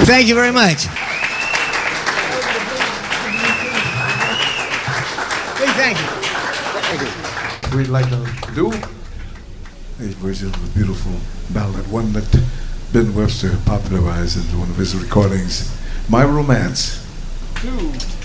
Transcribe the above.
Thank you very much. Thank you. We'd like to do a version of a beautiful ballad, one that Ben Webster popularized in one of his recordings, My Romance. 2